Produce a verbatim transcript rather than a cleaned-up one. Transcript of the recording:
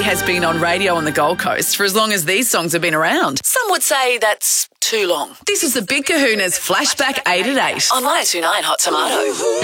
has been on radio on the Gold Coast for as long as these songs have been around. Some would say that's too long. This is the Big Kahuna's Flashback eight at eight on one oh two point nine Hot Tomato.